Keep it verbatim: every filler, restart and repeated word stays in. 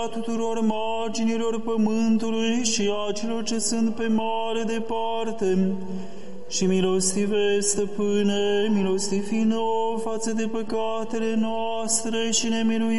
tuturor marginilor pământului și a celor ce sunt pe mare departe. Și milostive, Stăpâne, milostivi nouă față de păcatele noastre și ne miluiește.